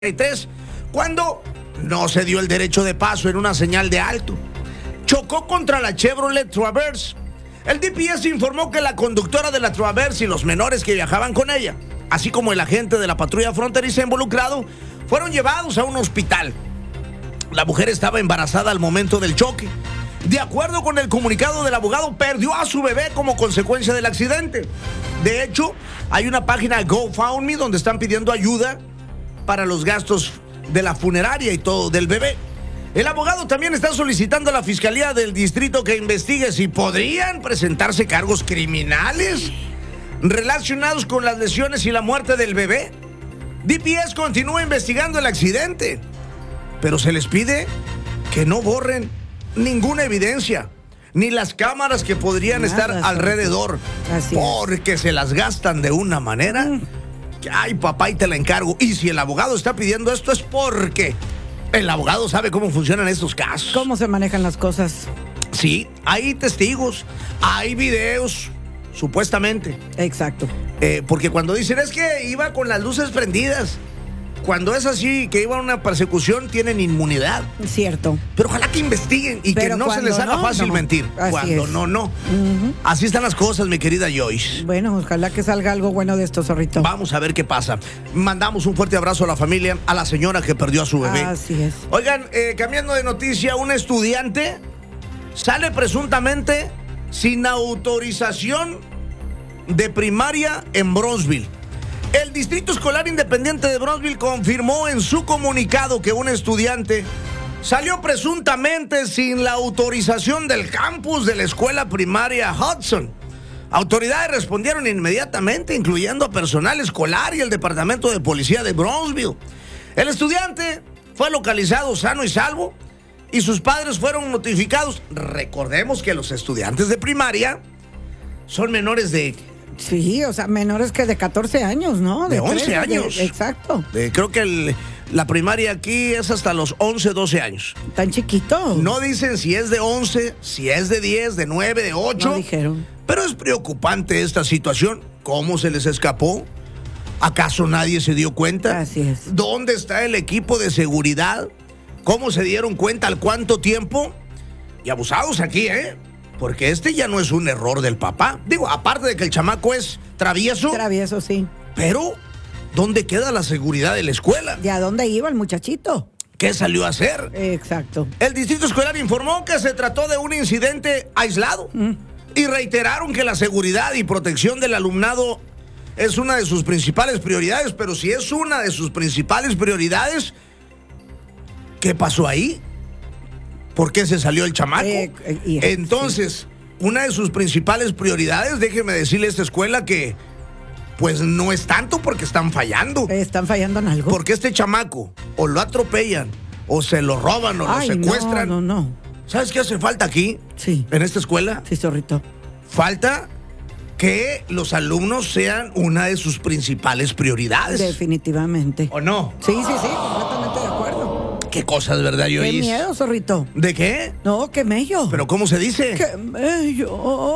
cuando no se dio el derecho de paso en una señal de alto. Chocó contra la Chevrolet Traverse. El DPS informó que la conductora de la Traverse y los menores que viajaban con ella, así como el agente de la patrulla fronteriza involucrado, fueron llevados a un hospital. La mujer estaba embarazada al momento del choque. De acuerdo con el comunicado del abogado, perdió a su bebé como consecuencia del accidente. De hecho, hay una página GoFundMe donde están pidiendo ayuda para los gastos de la funeraria y todo del bebé. El abogado también está solicitando a la Fiscalía del Distrito que investigue si podrían presentarse cargos criminales relacionados con las lesiones y la muerte del bebé. DPS continúa investigando el accidente, pero se les pide que no borren ninguna evidencia, ni las cámaras que podrían estar alrededor, porque se las gastan de una manera que, ay, papá, y te la encargo. Y si el abogado está pidiendo esto es porque el abogado sabe cómo funcionan estos casos. ¿Cómo se manejan las cosas? Sí, hay testigos, hay videos, supuestamente. Exacto. Porque cuando dicen es que iba con las luces prendidas, cuando es así, que iba a una persecución, tienen inmunidad. Cierto. Pero ojalá que investiguen y que no se les haga fácil mentir. Cuando no. Así están las cosas, mi querida Joyce. Bueno, ojalá que salga algo bueno de esto, zorrito. Vamos a ver qué pasa. Mandamos un fuerte abrazo a la familia, a la señora que perdió a su bebé. Así es. Oigan, cambiando de noticia, un estudiante sale presuntamente sin autorización de primaria en Bronzeville. El Distrito Escolar Independiente de Bronzeville confirmó en su comunicado que un estudiante salió presuntamente sin la autorización del campus de la escuela primaria Hudson. Autoridades respondieron inmediatamente, incluyendo a personal escolar y el departamento de policía de Bronzeville. El estudiante fue localizado sano y salvo y sus padres fueron notificados. Recordemos que los estudiantes de primaria son menores de... Sí, o sea, menores que de 14 años, ¿no? De 11 años. Exacto. Creo que la primaria aquí es hasta los 11, 12 años. ¿Tan chiquito? No dicen si es de 11, si es de 10, de 9, de 8. No dijeron. Pero es preocupante esta situación. ¿Cómo se les escapó? ¿Acaso nadie se dio cuenta? Así es. ¿Dónde está el equipo de seguridad? ¿Cómo se dieron cuenta? ¿Al cuánto tiempo? Y abusados aquí, ¿eh? Porque este ya no es un error del papá. Digo, aparte de que el chamaco es travieso. Travieso, sí. Pero, ¿dónde queda la seguridad de la escuela? ¿Y a dónde iba el muchachito? ¿Qué salió a hacer? Exacto. El Distrito Escolar informó que se trató de un incidente aislado y reiteraron que la seguridad y protección del alumnado es una de sus principales prioridades. Pero si es una de sus principales prioridades, ¿qué pasó ahí? ¿Por qué se salió el chamaco? Entonces, una de sus principales prioridades, déjeme decirle a esta escuela que pues no es tanto porque están fallando. ¿Están fallando en algo? Porque este chamaco o lo atropellan, o se lo roban, o lo secuestran. No. ¿Sabes qué hace falta aquí? Sí. En esta escuela. Sí, zorrito. Falta que los alumnos sean una de sus principales prioridades. Definitivamente. ¿O no? Sí, completamente de acuerdo. Qué cosas, ¿verdad, Yois? Qué miedo, zorrito. ¿De qué? No, qué mello. ¿Pero cómo se dice? Qué mello.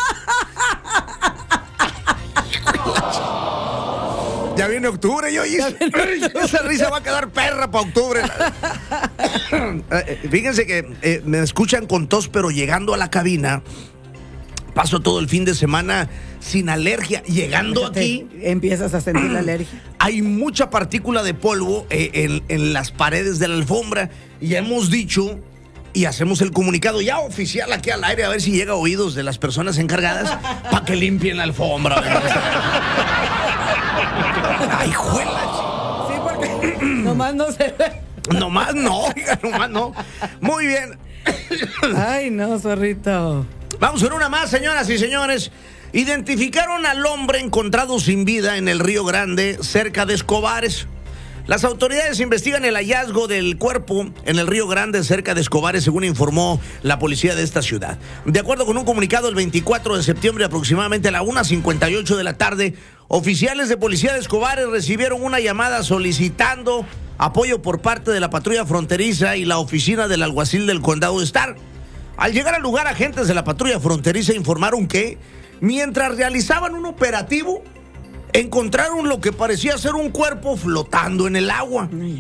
Ya viene octubre, Yois. Esa risa va a quedar perra para octubre. Fíjense que me escuchan con tos, pero llegando a la cabina, paso todo el fin de semana sin alergia. Llegando aquí, empiezas a sentir la alergia. Hay mucha partícula de polvo en las paredes de la alfombra. Y hemos dicho y hacemos el comunicado ya oficial aquí al aire, a ver si llega a oídos de las personas encargadas para que limpien la alfombra. ¡Ay, juela! Sí, porque nomás no se ve. Nomás no. Muy bien. Ay, no, zorrito. Vamos con una más, señoras y señores. Identificaron al hombre encontrado sin vida en el Río Grande, cerca de Escobares. Las autoridades investigan el hallazgo del cuerpo en el Río Grande, cerca de Escobares, según informó la policía de esta ciudad. De acuerdo con un comunicado, el 24 de septiembre, aproximadamente a la 1:58 de la tarde, oficiales de policía de Escobares recibieron una llamada solicitando apoyo por parte de la patrulla fronteriza y la oficina del alguacil del condado de Starr. Al llegar al lugar, agentes de la patrulla fronteriza informaron que, mientras realizaban un operativo, encontraron lo que parecía ser un cuerpo flotando en el agua.